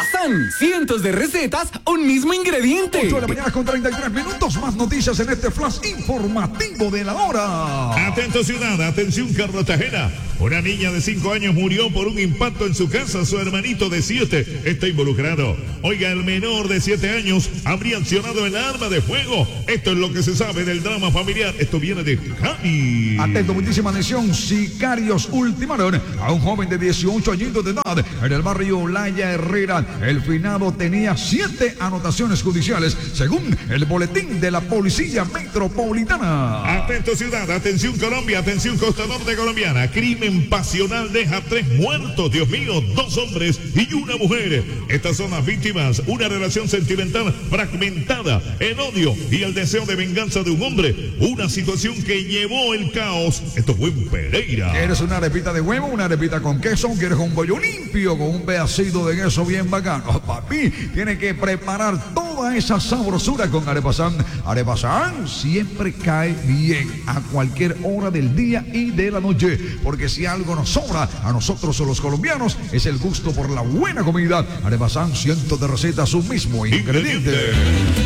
Arepazán, cientos de recetas, un mismo ingrediente. 8 de la mañana con 33 minutos, más noticias en este flash informativo de la hora. Atento ciudad, atención Cartagena. Una niña de 5 años murió por un impacto en su casa. Su hermanito de 7 está involucrado. Oiga, el menor de 7 años habría accionado el arma de fuego. Esto es lo que se sabe del drama familiar. Esto viene de Cali. Atento, muchísima atención. Sicarios ultimaron a un joven de 18 añitos de edad en el barrio Olaya Herrera. El finado tenía 7 anotaciones judiciales, según el boletín de la Policía Metropolitana. Atento ciudad, atención Colombia, atención Costa Norte colombiana. Crimen pasional deja 3 muertos, Dios mío, 2 hombres y una mujer. Estas son las víctimas, una relación sentimental fragmentada, el odio y el deseo de venganza de un hombre. Una situación que llevó el caos. Esto fue en Pereira. ¿Quieres una arepita de huevo, una arepita con queso? ¿Quieres un bollo limpio con un pedacito de queso bien bacano? Papi, tiene que preparar toda esa sabrosura con Arepazán. Arepazán siempre cae bien a cualquier hora del día y de la noche, porque si algo nos sobra a nosotros los colombianos es el gusto por la buena comida. Arepazán, cientos de recetas, un mismo ingrediente.